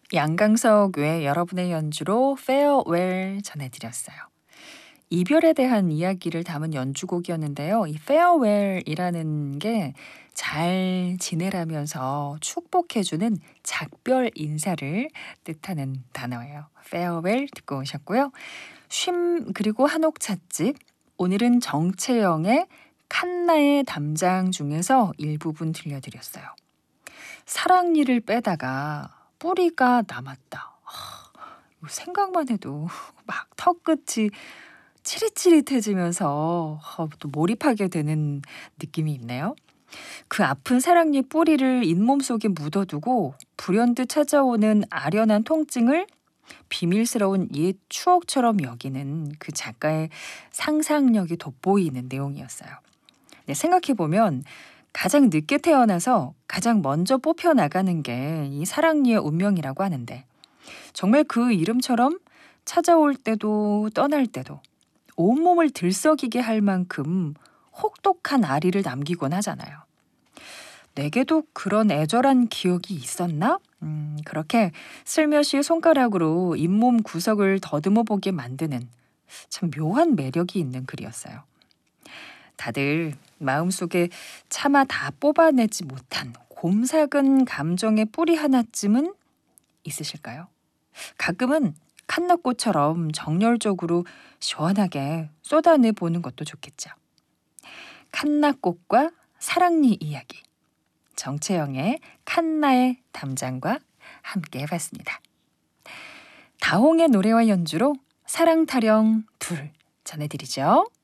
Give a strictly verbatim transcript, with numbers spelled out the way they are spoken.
양강석 외 여러분의 연주로 Farewell 전해드렸어요. 이별에 대한 이야기를 담은 연주곡이었는데요. 이 Farewell이라는 게 잘 지내라면서 축복해주는 작별 인사를 뜻하는 단어예요. Farewell 듣고 오셨고요. 쉼 그리고 한옥 찻집, 오늘은 정채영의 칸나의 담장 중에서 일부분 들려드렸어요. 사랑니를 빼다가 뿌리가 남았다. 하, 생각만 해도 막 턱끝이 치릿치릿해지면서 어, 또 몰입하게 되는 느낌이 있네요. 그 아픈 사랑니 뿌리를 잇몸 속에 묻어두고 불현듯 찾아오는 아련한 통증을 비밀스러운 옛 추억처럼 여기는 그 작가의 상상력이 돋보이는 내용이었어요. 네, 생각해보면 가장 늦게 태어나서 가장 먼저 뽑혀 나가는 게 이 사랑니의 운명이라고 하는데, 정말 그 이름처럼 찾아올 때도 떠날 때도 온몸을 들썩이게 할 만큼 혹독한 아리를 남기곤 하잖아요. 내게도 그런 애절한 기억이 있었나? 음, 그렇게 슬며시 손가락으로 잇몸 구석을 더듬어 보게 만드는 참 묘한 매력이 있는 글이었어요. 다들 마음속에 차마 다 뽑아내지 못한 곰삭은 감정의 뿌리 하나쯤은 있으실까요? 가끔은 칸나꽃처럼 정열적으로 시원하게 쏟아내 보는 것도 좋겠죠. 칸나꽃과 사랑니 이야기, 정채영의 칸나의 담장과 함께 해봤습니다. 다홍의 노래와 연주로 사랑 타령 둘 전해드리죠.